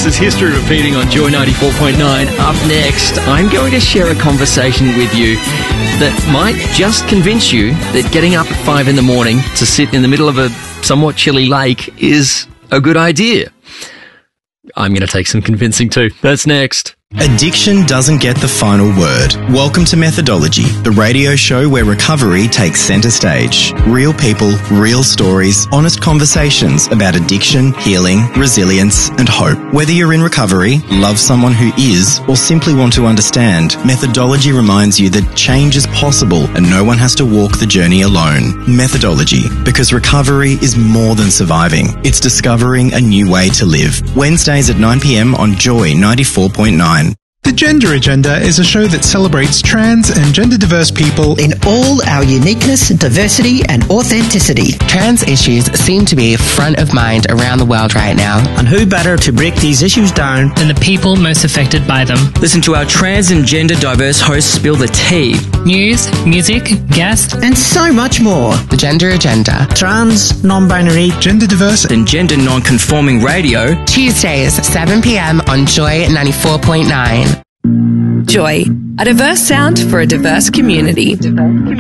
This is History Repeating on Joy 94.9. Up next, I'm going to share a conversation with you that might just convince you that getting up at 5 in the morning to sit in the middle of a somewhat chilly lake is a good idea. I'm going to take some convincing too. That's next. Addiction doesn't get the final word. Welcome to Methodology, the radio show where recovery takes centre stage. Real people, real stories, honest conversations about addiction, healing, resilience and hope. Whether you're in recovery, love someone who is, or simply want to understand, Methodology reminds you that change is possible and no one has to walk the journey alone. Methodology, because recovery is more than surviving. It's discovering a new way to live. Wednesdays at 9 p.m. on Joy 94.9. The Gender Agenda is a show that celebrates trans and gender-diverse people in all our uniqueness, diversity and authenticity. Trans issues seem to be front of mind around the world right now. And who better to break these issues down than the people most affected by them? Listen to our trans and gender-diverse hosts spill the tea. News, music, guests, and so much more. The Gender Agenda. Trans, non-binary, gender-diverse and gender non-conforming radio. Tuesdays, 7 p.m. on Joy 94.9. Joy, a diverse sound for a diverse community. And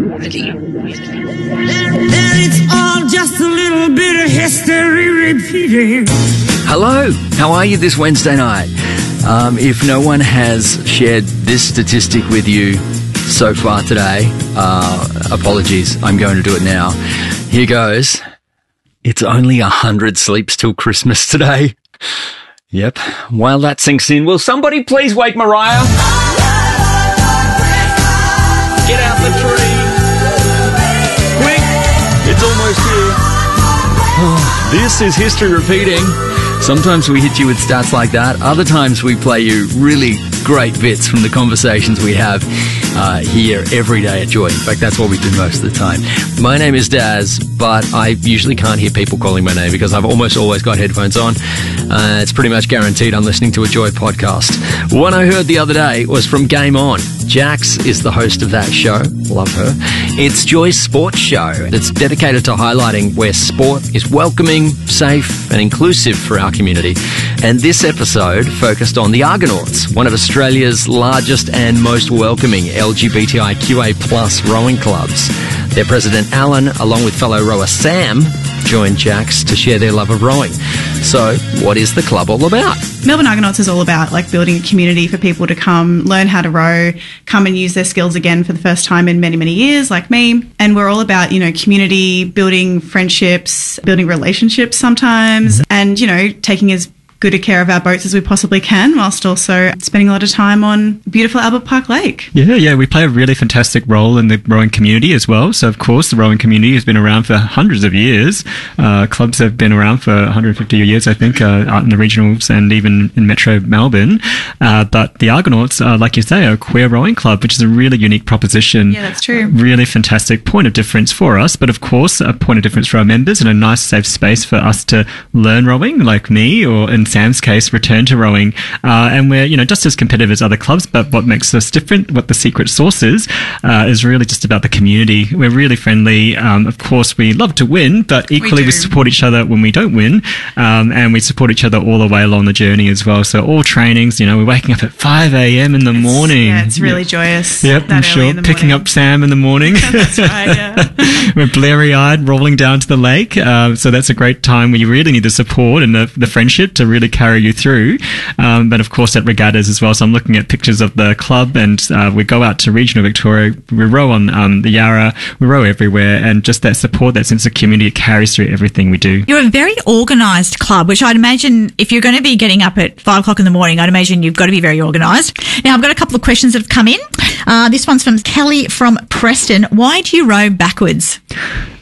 it's all just a little bit of history repeating. Hello, how are you this Wednesday night? If no one has shared this statistic with you so far today, apologies, I'm going to do it now. Here goes. It's only 100 sleeps till Christmas today. Yep. While that sinks in, will somebody please wake Mariah? Get out the tree. Quick. It's almost here. This is History Repeating. Sometimes we hit you with stats like that. Other times we play you really great bits from the conversations we have here every day at Joy. In fact, that's what we do most of the time. My name is Daz, but I usually can't hear people calling my name because I've almost always got headphones on. It's pretty much guaranteed I'm listening to a Joy podcast. One I heard the other day was from Game On. Jax is the host of that show. Love her. It's Joy's sports show that's dedicated to highlighting where sport is welcoming, safe and inclusive for our community. And this episode focused on the Argonauts, one of Australia's largest and most welcoming LGBTIQA plus rowing clubs. Their president, Alan, along with fellow rower Sam, joined Jax to share their love of rowing. So, what is the club all about? Melbourne Argonauts is all about building a community for people to come learn how to row, come and use their skills again for the first time in many, many years, like me. And we're all about, community, building friendships, building relationships sometimes, and, taking as good a care of our boats as we possibly can, whilst also spending a lot of time on beautiful Albert Park Lake. Yeah, we play a really fantastic role in the rowing community as well. So, of course, the rowing community has been around for hundreds of years. Clubs have been around for 150 years, I think, out in the regionals and even in Metro Melbourne. But the Argonauts, like you say, are a queer rowing club, which is a really unique proposition. Yeah, that's true. Really fantastic point of difference for us, but of course, a point of difference for our members and a nice, safe space for us to learn rowing, like me, or in Sam's case, return to rowing. And we're, just as competitive as other clubs, but what makes us different, what the secret sauce is really just about the community. We're really friendly. Of course, we love to win, but equally we support each other when we don't win. And we support each other all the way along the journey as well. So all trainings, we're waking up at 5 a.m. in the morning. Yeah, it's really joyous. Yep, I'm sure. Picking up Sam in the morning. That's right, yeah. We're blurry-eyed, rolling down to the lake. So that's a great time where you really need the support and the friendship to really carry you through. But of course at regattas as well. So I'm looking at pictures of the club, and we go out to regional Victoria. We row on the Yarra. We row everywhere, and just that support, that sense of community, it carries through everything we do. You're a very organised club, which I'd imagine if you're going to be getting up at 5 o'clock in the morning, I'd imagine you've got to be very organised. Now, I've got a couple of questions that have come in. This one's from Kelly from Preston. Why do you row backwards?